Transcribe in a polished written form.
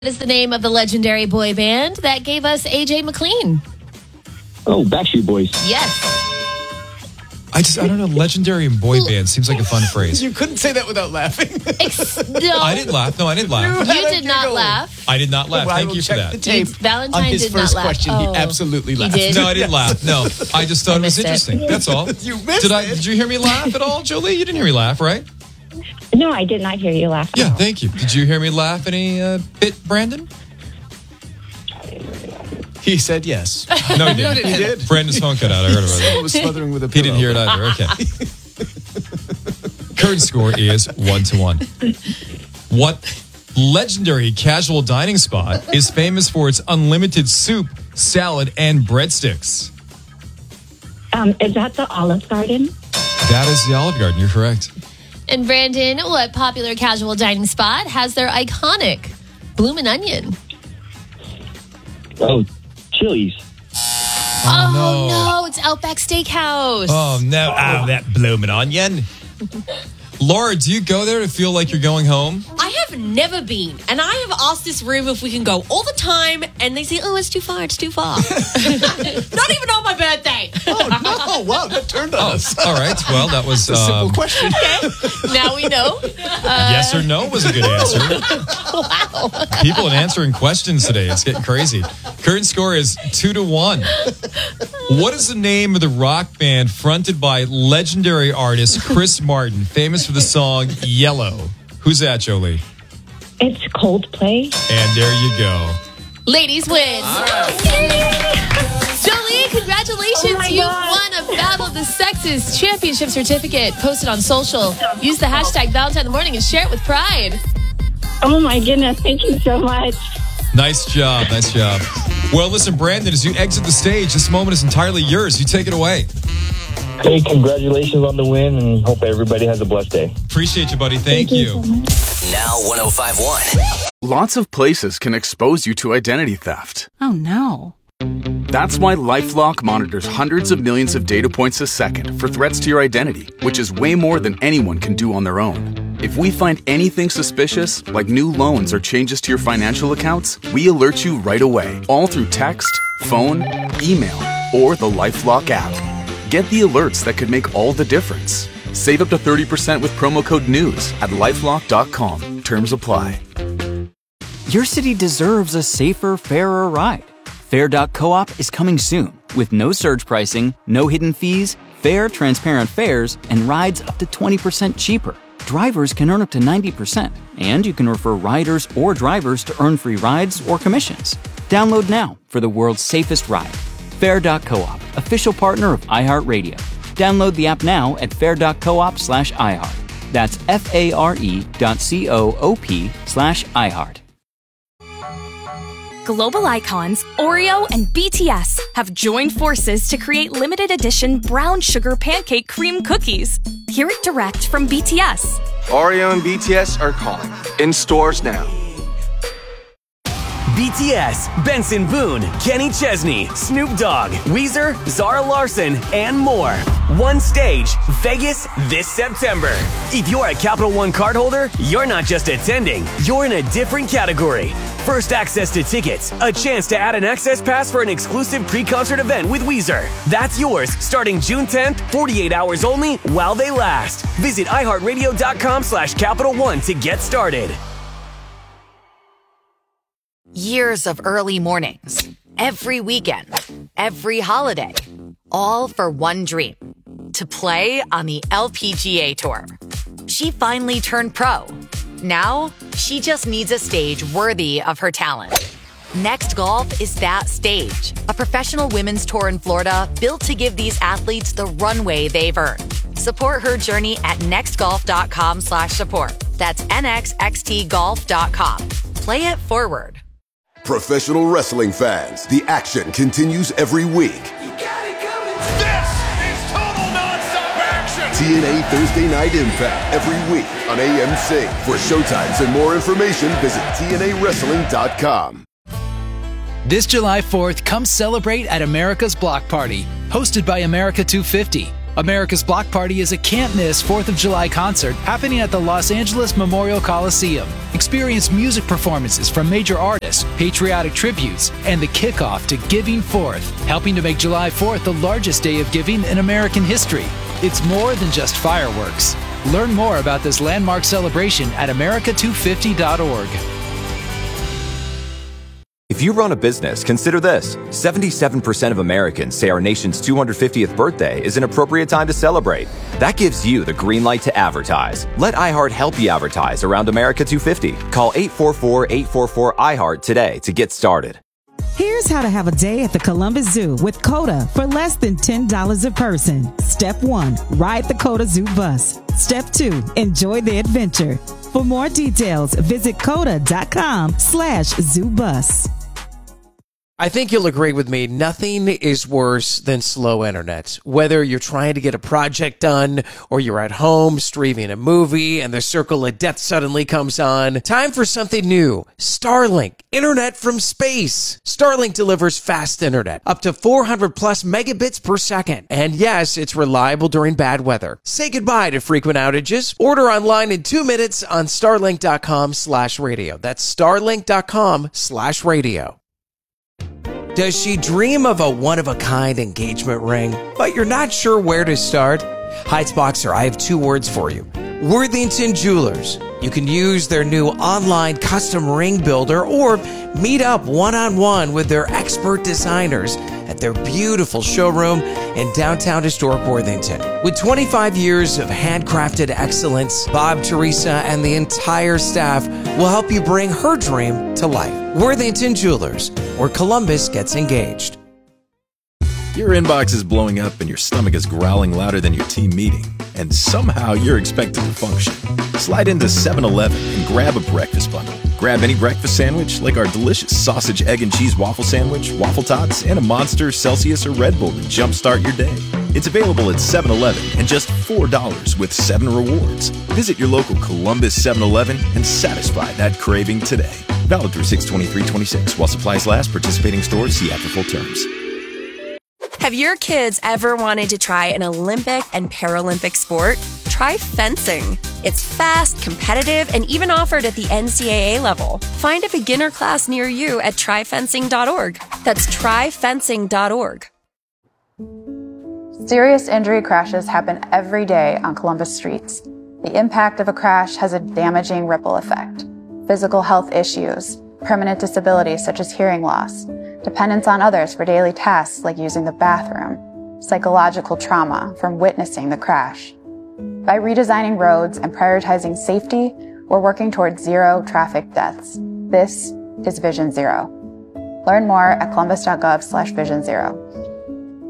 Is the name of the legendary boy band that gave us AJ McLean? Oh, Backstreet Boys. Yes. I don't know. Legendary and boy band seems like a fun phrase. You couldn't say that without laughing. No. I didn't laugh. No, I didn't laugh. You did not laugh. I did not laugh. Well, Thank you for that. The tape. Valentine on his did first not laugh. question, Oh. he absolutely laughed. He did? No, I didn't laugh. No, I just thought it was missed it. interesting. That's all. You missed it. Did you hear me laugh at all, Jolie? You didn't hear me laugh, right? No, I did not hear you laugh. Yeah, thank you. Did you hear me laugh any bit, Brandon? He said yes. No, he didn't. He did. Brandon's phone cut out. I heard about He it. was smothering with a He pillow. didn't hear it either. Okay. Current score is 1-1. What legendary casual dining spot is famous for its unlimited soup, salad, and breadsticks? Is that the Olive Garden? That is the Olive Garden. You're correct. And Brandon, what popular casual dining spot has their iconic Bloomin' Onion? Oh, Chili's. Oh, no, it's Outback Steakhouse. Oh, no. That blooming onion. Laura, do you go there to feel like you're going home? I have never been, and I have asked this room if we can go all the time, and they say, "Oh, it's too far. It's too far." Not even on my birthday. Oh, no. Wow, that turned on us. All right. Well, that was A simple question. Now we know. yes or no was a good answer. Wow. People are answering questions today. It's getting crazy. Current score is 2-1. What is the name of the rock band fronted by legendary artist Chris Martin, famous for the song Yellow? Who's that, Jolie? It's Coldplay. And there you go. Ladies win. Jolie, congratulations. Oh my You God. won a Battle of the Sexes championship certificate posted on social. Use the hashtag Valentine in the Morning and share it with pride. Oh my goodness. Thank you so much. Nice job. Nice job. Well, listen, Brandon, as you exit the stage, this moment is entirely yours. You take it away. Hey, congratulations on the win, and hope everybody has a blessed day. Appreciate you, buddy. Thank you. so much. Now 105.1. Lots of places can expose you to identity theft. Oh, no. That's why LifeLock monitors hundreds of millions of data points a second for threats to your identity, which is way more than anyone can do on their own. If we find anything suspicious, like new loans or changes to your financial accounts, we alert you right away, all through text, phone, email, or the LifeLock app. Get the alerts that could make all the difference. Save up to 30% with promo code NEWS at lifelock.com. Terms apply. Your city deserves a safer, fairer ride. Fair.coop is coming soon with no surge pricing, no hidden fees, fair, transparent fares, and rides up to 20% cheaper. Drivers can earn up to 90%, and you can refer riders or drivers to earn free rides or commissions. Download now for the world's safest ride. Fair.coop, official partner of iHeartRadio. Download the app now at fair.coop/iHeart. That's FARE.coop/iHeart. Global icons Oreo and BTS have joined forces to create limited edition brown sugar pancake cream cookies. Hear it direct from BTS. Oreo and BTS are calling. In stores now. BTS, Benson Boone, Kenny Chesney, Snoop Dogg, Weezer, Zara Larson, and more. One stage, Vegas, this September. If you're a Capital One cardholder, you're not just attending, you're in a different category. First access to tickets, a chance to add an access pass for an exclusive pre-concert event with Weezer. That's yours starting June 10th, 48 hours only while they last. Visit iHeartRadio.com/Capital One to get started. Years of early mornings, every weekend, every holiday, all for one dream, to play on the LPGA Tour. She finally turned pro. Now, she just needs a stage worthy of her talent. Next Golf is that stage, a professional women's tour in Florida built to give these athletes the runway they've earned. Support her journey at nextgolf.com/support. That's nxxtgolf.com. Play it forward. Professional wrestling fans, the action continues every week. This is total nonstop action! TNA Thursday Night Impact every week on AMC. For showtimes and more information, visit TNAWrestling.com. This July 4th, come celebrate at America's Block Party, hosted by America 250. America's Block Party is a can't-miss 4th of July concert happening at the Los Angeles Memorial Coliseum. Experience music performances from major artists, patriotic tributes, and the kickoff to Giving Fourth, helping to make July 4th the largest day of giving in American history. It's more than just fireworks. Learn more about this landmark celebration at america250.org. If you run a business, consider this. 77% of Americans say our nation's 250th birthday is an appropriate time to celebrate. That gives you the green light to advertise. Let iHeart help you advertise around America 250. Call 844-844-iHeart today to get started. Here's how to have a day at the Columbus Zoo with COTA for less than $10 a person. Step 1, ride the COTA Zoo bus. Step 2, enjoy the adventure. For more details, visit COTA.com/zoobus. I think you'll agree with me. Nothing is worse than slow internet. Whether you're trying to get a project done or you're at home streaming a movie and the circle of death suddenly comes on. Time for something new. Starlink. Internet from space. Starlink delivers fast internet. Up to 400 plus megabits per second. And yes, it's reliable during bad weather. Say goodbye to frequent outages. Order online in 2 minutes on starlink.com/radio. That's starlink.com/radio. Does she dream of a one-of-a-kind engagement ring, but you're not sure where to start? Heights Boxer, I have 2 words for you. Worthington Jewelers. You can use their new online custom ring builder or meet up one-on-one with their expert designers at their beautiful showroom in downtown historic Worthington. With 25 years of handcrafted excellence, Bob, Teresa, and the entire staff will help you bring her dream to life. Worthington Jewelers, where Columbus gets engaged. Your inbox is blowing up and your stomach is growling louder than your team meeting, and somehow you're expected to function. Slide into 7-Eleven and grab a breakfast bundle. Grab any breakfast sandwich like our delicious sausage, egg, and cheese waffle sandwich, waffle tots, and a Monster, Celsius, or Red Bull to jumpstart your day. It's available at 7-Eleven and just $4 with 7 rewards. Visit your local Columbus 7-Eleven and satisfy that craving today. Valid through 6/23/26 while supplies last. Participating stores see ad for full terms. Have your kids ever wanted to try an Olympic and Paralympic sport? Try fencing. It's fast, competitive, and even offered at the NCAA level. Find a beginner class near you at tryfencing.org. That's tryfencing.org. Serious injury crashes happen every day on Columbus streets. The impact of a crash has a damaging ripple effect. Physical health issues, permanent disabilities such as hearing loss, dependence on others for daily tasks like using the bathroom, psychological trauma from witnessing the crash. By redesigning roads and prioritizing safety, we're working towards 0 traffic deaths. This is Vision Zero. Learn more at columbus.gov/Vision Zero.